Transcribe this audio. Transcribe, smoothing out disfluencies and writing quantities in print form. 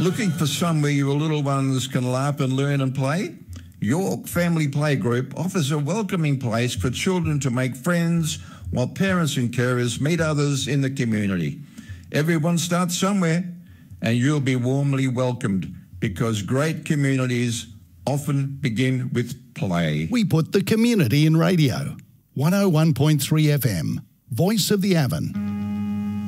Looking for somewhere your little ones can laugh and learn and play? York Family Playgroup offers a welcoming place for children to make friends while parents and carers meet others in the community. Everyone starts somewhere and you'll be warmly welcomed because great communities often begin with play. We put the community in radio. 101.3 FM, Voice of the Avon.